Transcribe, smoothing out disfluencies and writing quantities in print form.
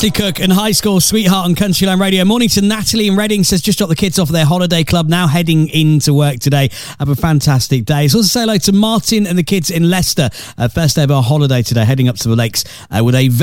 Ashley Cook and High School Sweetheart on Countryline Radio. Morning to Natalie in Reading, says just dropped the kids off at their holiday club, now heading into work today. Have a fantastic day. So also say hello to Martin and the kids in Leicester. First day of our holiday today, heading up to the lakes with a